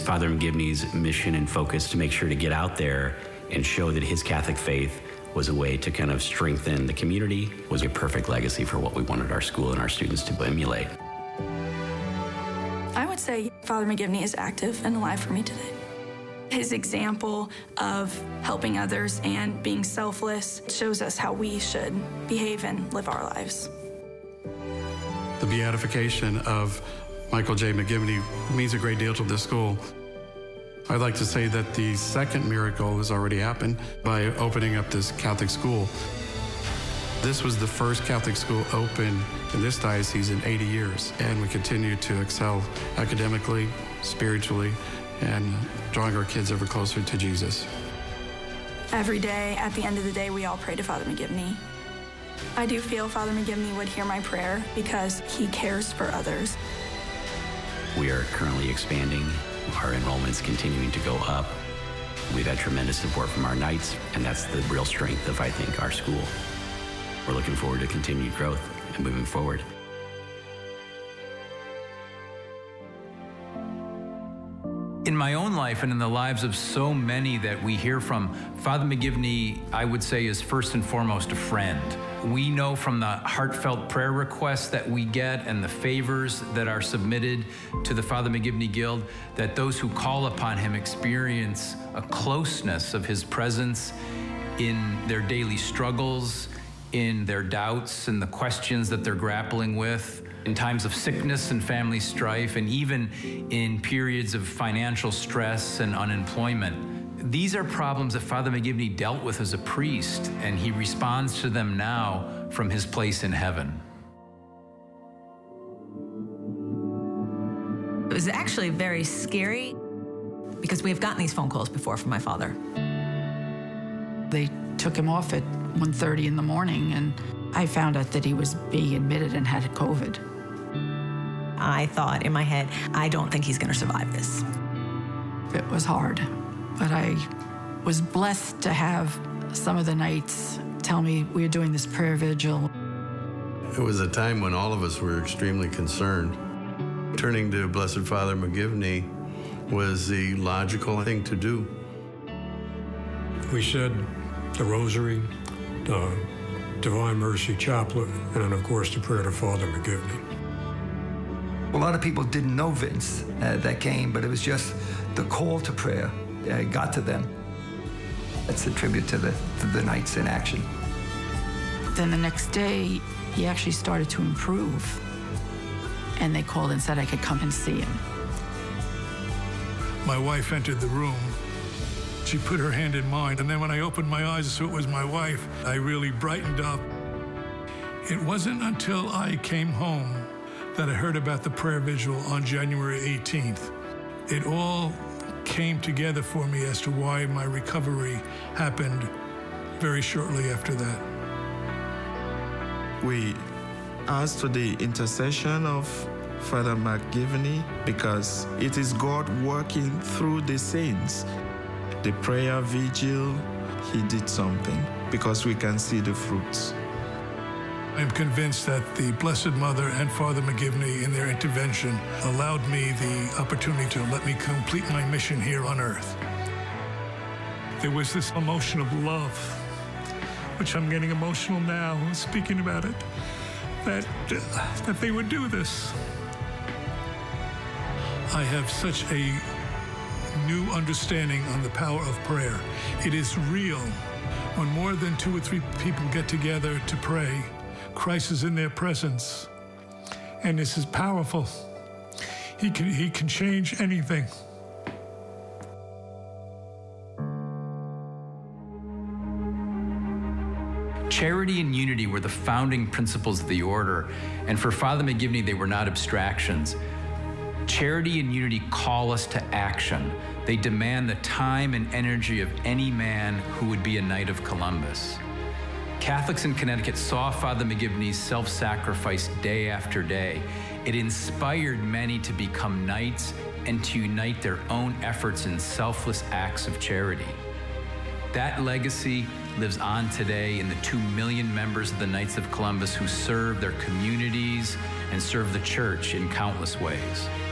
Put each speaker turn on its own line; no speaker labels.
Father McGivney's mission and focus to make sure to get out there and show that his Catholic faith was a way to kind of strengthen the community, was a perfect legacy for what we wanted our school and our students to emulate.
I would say Father McGivney is active and alive for me today. His example of helping others and being selfless shows us how we should behave and live our lives.
The beatification of Michael J. McGivney means a great deal to this school. I'd like to say that the second miracle has already happened by opening up this Catholic school. This was the first Catholic school open in this diocese in 80 years, and we continue to excel academically, spiritually, and drawing our kids ever closer to Jesus.
Every day, at the end of the day, we all pray to Father McGivney. I do feel Father McGivney would hear my prayer because he cares for others.
We are currently expanding. Our enrollment's continuing to go up. We've had tremendous support from our Knights, and that's the real strength of, I think, our school. We're looking forward to continued growth and moving forward.
In my own life and in the lives of so many that we hear from, Father McGivney, I would say, is first and foremost a friend. We know from the heartfelt prayer requests that we get and the favors that are submitted to the Father McGivney Guild that those who call upon him experience a closeness of his presence in their daily struggles, in their doubts and the questions that they're grappling with, in times of sickness and family strife, and even in periods of financial stress and unemployment. These are problems that Father McGivney dealt with as a priest, and he responds to them now from his place in heaven.
It was actually very scary because we've gotten these phone calls before from my father.
They took him off at 1:30 in the morning, and I found out that he was being admitted and had COVID.
I thought in my head, I don't think he's going to survive this.
It was hard, but I was blessed to have some of the Knights tell me we were doing this prayer vigil.
It was a time when all of us were extremely concerned. Turning to Blessed Father McGivney was the logical thing to do.
We said the Rosary, the Divine Mercy Chaplet, and then, of course, the prayer to Father McGivney.
A lot of people didn't know Vince that came, but it was just the call to prayer got to them. That's a tribute to the Knights in action.
Then the next day, he actually started to improve, and they called and said I could come and see him.
My wife entered the room. She put her hand in mine, and then when I opened my eyes and saw it was my wife, I really brightened up. It wasn't until I came home that I heard about the prayer vigil on January 18th. It all came together for me as to why my recovery happened very shortly after that.
We asked for the intercession of Father McGivney because it is God working through the saints. The prayer vigil, he did something because we can see the fruits.
I'm convinced that the Blessed Mother and Father McGivney, in their intervention, allowed me the opportunity to let me complete my mission here on earth. There was this emotion of love, which I'm getting emotional now speaking about it, that they would do this. I have such a new understanding on the power of prayer. It is real. When more than 2 or 3 people get together to pray, Christ is in their presence, and this is powerful. He can change anything.
Charity and unity were the founding principles of the order, and for Father McGivney, they were not abstractions. Charity and unity call us to action. They demand the time and energy of any man who would be a Knight of Columbus. Catholics in Connecticut saw Father McGivney's self-sacrifice day after day. It inspired many to become Knights and to unite their own efforts in selfless acts of charity. That legacy lives on today in the 2 million members of the Knights of Columbus who serve their communities and serve the Church in countless ways.